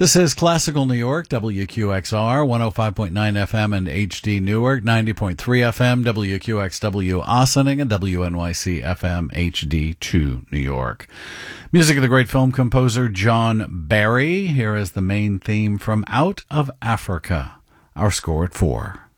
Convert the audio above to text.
This is Classical New York, WQXR, 105.9 FM and HD Newark, 90.3 FM, WQXW Ossining, and WNYC FM HD2 New York. Music of the great film composer John Barry. Here is the main theme from Out of Africa, our score at 4.